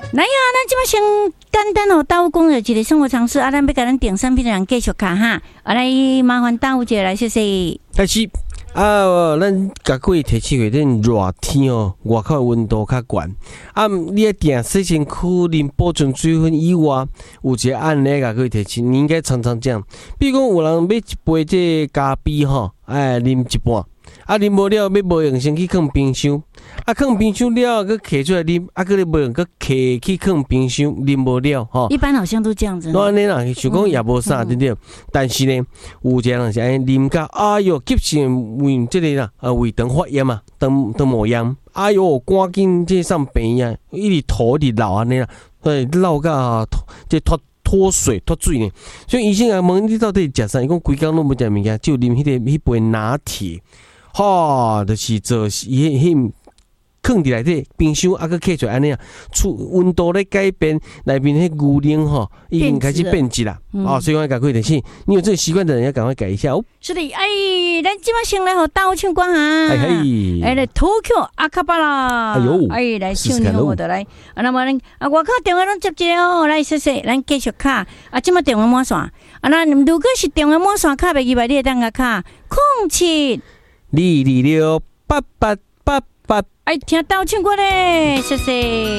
来呀，咱即摆先简单哦，大武讲一个生活常识啊，咱要甲咱订产品的人继续卡哈，来麻烦大武姐来谢谢。 开始啊，咱甲各位提醒过，咱热天哦，外口温度较悬啊，你要定洗身躯、啉保存水分以外，有一个案例甲各位提醒，你应该常常这样。比如讲，有人买一杯这咖啡吼，啉一半。啊，啉无了，要无用先去放冰箱。啊，放冰箱了，佮摕出来啉。啊，佮你无用，佮摕去放冰箱，啉无了吼。 一般好像都这样子。 安尼啦，想讲也无啥，对不对？但是呢，有一个人是安尼啉到，哎哟，急性胃这个啦，胃肠发炎嘛，肠膜炎。哎哟，赶紧这上病呀，一直吐一直流安尼啦，流到这脱水呢。所以医生也问你到底食啥？伊讲规工拢无食物件，就啉迄杯拿铁。就是做迄放伫内底冰箱，啊，佮摕出来安尼啊，温度咧改变，内面迄牛奶吼已经开始变质啦。所以我赶快提醒，你有这个习惯的人要赶快改一下哦。 是的，咱即摆先来互大武唱歌哈。来Tokyo阿卡巴拉。来唱歌我就来。那么外口电话拢接一个哦，来谢谢，咱继续卡。即摆电话满线。那如果是电话满线卡袂记吧，你会当个卡07。 2268888， 听到唱歌嘞，谢谢。